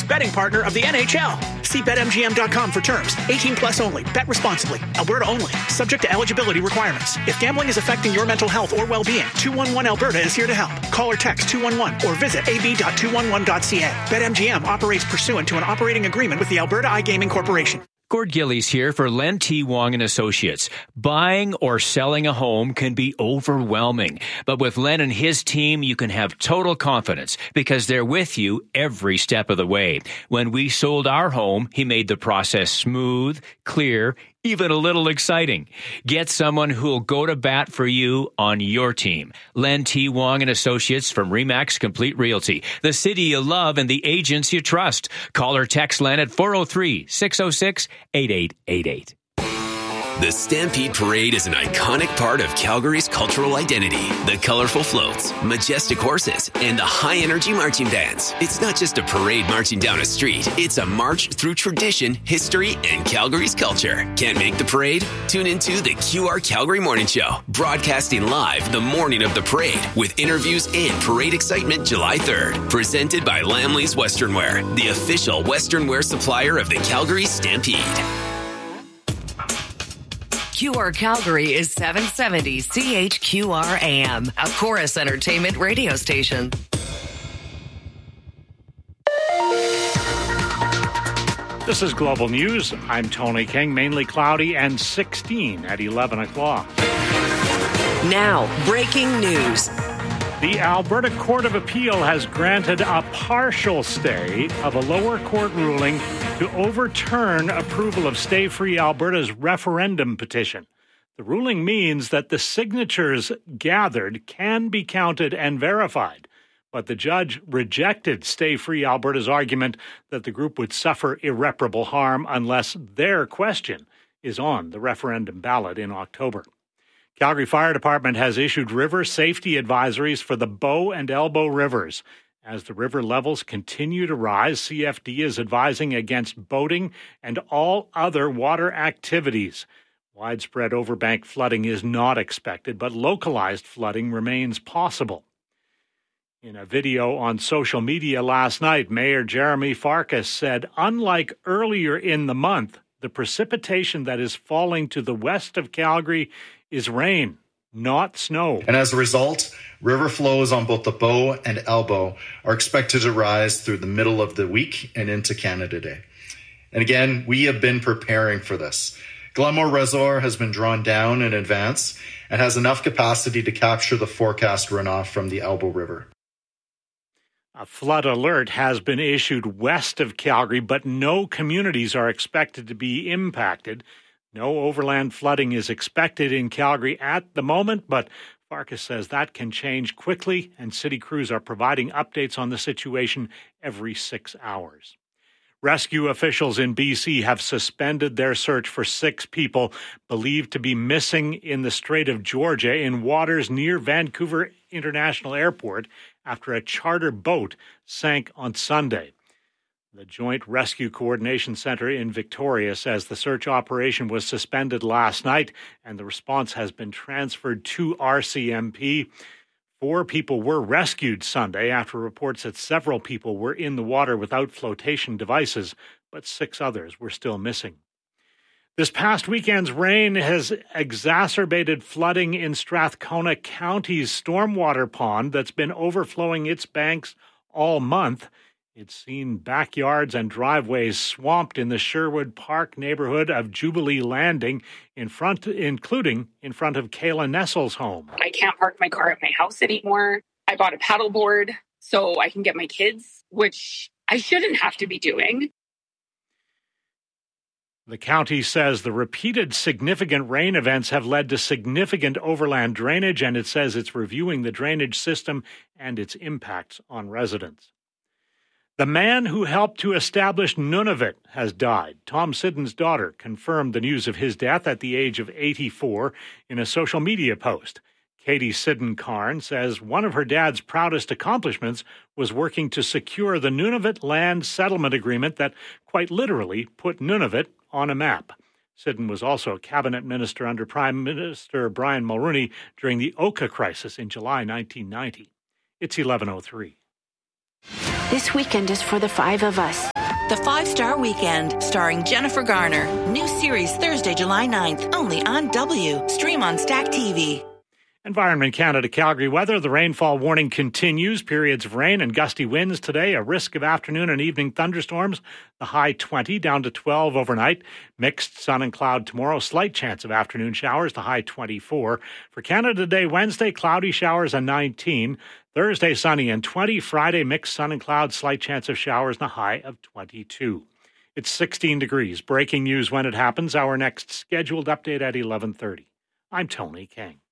sports betting partner of the NHL. See BetMGM.com for terms. 18 plus only. Bet responsibly. Alberta only. Subject to eligibility requirements. If gambling is affecting your mental health or well-being, 211 Alberta is here to help. Call or text 211 or visit ab.211.ca. BetMGM operates pursuant to an operating agreement with the Alberta iGaming Corporation. Gord Gillies here for Len T. Wong and Associates. Buying or selling a home can be overwhelming, but with Len and his team, you can have total confidence because they're with you every step of the way. When we sold our home, he made the process smooth, clear, even a little exciting. Get someone who'll go to bat for you on your team. Len T. Wong and Associates from RE/MAX Complete Realty. The city you love and the agents you trust. Call or text Len at 403-606-8888. The Stampede Parade is an iconic part of Calgary's cultural identity. The colorful floats, majestic horses, and the high-energy marching bands. It's not just a parade marching down a street. It's a march through tradition, history, and Calgary's culture. Can't make the parade? Tune into the QR Calgary Morning Show, broadcasting live the morning of the parade with interviews and parade excitement July 3rd. Presented by Lamley's Western Wear, the official Western wear supplier of the Calgary Stampede. QR Calgary is 770 CHQR AM, a Chorus Entertainment radio station. This is Global News. I'm Tony King. Mainly cloudy and 16 at 11 o'clock. Now, breaking news. The Alberta Court of Appeal has granted a partial stay of a lower court ruling to overturn approval of Stay Free Alberta's referendum petition. The ruling means that the signatures gathered can be counted and verified, but the judge rejected Stay Free Alberta's argument that the group would suffer irreparable harm unless their question is on the referendum ballot in October. Calgary Fire Department has issued river safety advisories for the Bow and Elbow rivers. As the river levels continue to rise, CFD is advising against boating and all other water activities. Widespread overbank flooding is not expected, but localized flooding remains possible. In a video on social media last night, Mayor Jeremy Farkas said, unlike earlier in the month, the precipitation that is falling to the west of Calgary is rain, not snow. And as a result, river flows on both the Bow and Elbow are expected to rise through the middle of the week and into Canada Day. And again, we have been preparing for this. Glenmore Reservoir has been drawn down in advance and has enough capacity to capture the forecast runoff from the Elbow River. A flood alert has been issued west of Calgary, but no communities are expected to be impacted. No overland flooding is expected in Calgary at the moment, but Farkas says that can change quickly, and city crews are providing updates on the situation every 6 hours. Rescue officials in BC have suspended their search for 6 people believed to be missing in the Strait of Georgia in waters near Vancouver International Airport after a charter boat sank on Sunday. The Joint Rescue Coordination Center in Victoria says the search operation was suspended last night and the response has been transferred to RCMP. 4 people were rescued Sunday after reports that several people were in the water without flotation devices, but 6 others were still missing. This past weekend's rain has exacerbated flooding in Strathcona County's stormwater pond that's been overflowing its banks all month. It's seen backyards and driveways swamped in the Sherwood Park neighborhood of Jubilee Landing, including in front of Kayla Nessel's home. I can't park my car at my house anymore. I bought a paddleboard so I can get my kids, which I shouldn't have to be doing. The county says the repeated significant rain events have led to significant overland drainage, and it says it's reviewing the drainage system and its impacts on residents. The man who helped to establish Nunavut has died. Tom Siddon's daughter confirmed the news of his death at the age of 84 in a social media post. Katie Siddon-Karn says one of her dad's proudest accomplishments was working to secure the Nunavut Land Settlement Agreement that quite literally put Nunavut on a map. Siddon was also a cabinet minister under Prime Minister Brian Mulroney during the Oka crisis in July 1990. It's 11:03. This weekend is for the 5 of us. The 5-Star Weekend, starring Jennifer Garner. New series Thursday, July 9th, only on W. Stream on Stack TV. Environment Canada Calgary weather. The rainfall warning continues. Periods of rain and gusty winds today. A risk of afternoon and evening thunderstorms. The high 20 down to 12 overnight. Mixed sun and cloud tomorrow. Slight chance of afternoon showers. The high 24. For Canada Day, Wednesday, cloudy showers and 19. Thursday, sunny and 20. Friday, mixed sun and cloud. Slight chance of showers. The high of 22. It's 16 degrees. Breaking news when it happens. Our next scheduled update at 11:30. I'm Tony King.